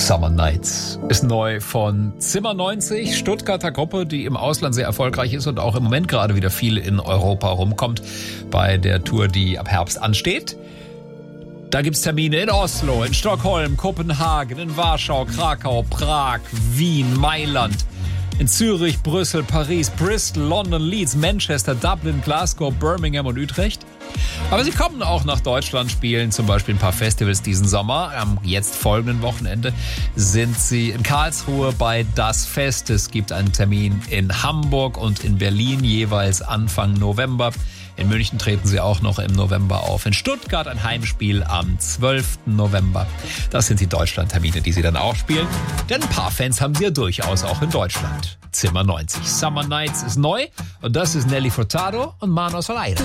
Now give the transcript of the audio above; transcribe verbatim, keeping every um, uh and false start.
Summer Nights ist neu von Zimmer neunzig, Stuttgarter Gruppe, die im Ausland sehr erfolgreich ist und auch im Moment gerade wieder viel in Europa rumkommt bei der Tour, die ab Herbst ansteht. Da gibt's Termine in Oslo, in Stockholm, Kopenhagen, in Warschau, Krakau, Prag, Wien, Mailand, in Zürich, Brüssel, Paris, Bristol, London, Leeds, Manchester, Dublin, Glasgow, Birmingham und Utrecht. Aber sie kommen auch nach Deutschland, spielen zum Beispiel ein paar Festivals diesen Sommer. Am jetzt folgenden Wochenende sind sie in Karlsruhe bei Das Fest. Es gibt einen Termin in Hamburg und in Berlin, jeweils Anfang November. In München treten sie auch noch im November auf. In Stuttgart ein Heimspiel am zwölften November. Das sind die Deutschland-Termine, die sie dann auch spielen. Denn ein paar Fans haben sie ja durchaus auch in Deutschland. Zimmer neunzig. Summer Nights ist neu und das ist Nelly Furtado und Manos Al Aire.